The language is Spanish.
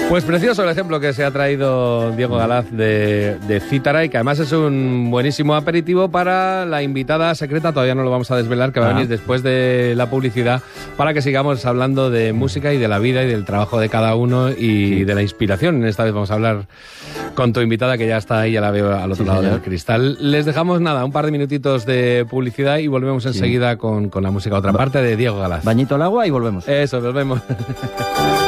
Pues precioso el ejemplo que se ha traído Diego Galaz de Cítara, y que además es un buenísimo aperitivo para la invitada secreta, todavía no lo vamos a desvelar, que va a venir después de la publicidad, para que sigamos hablando de música y de la vida y del trabajo de cada uno y de la inspiración. Esta vez vamos a hablar con tu invitada, que ya está ahí, ya la veo al otro lado del cristal. Les dejamos un par de minutitos de publicidad y volvemos enseguida con la música, otra parte de Diego Galaz. Bañito al agua y volvemos. Eso, volvemos.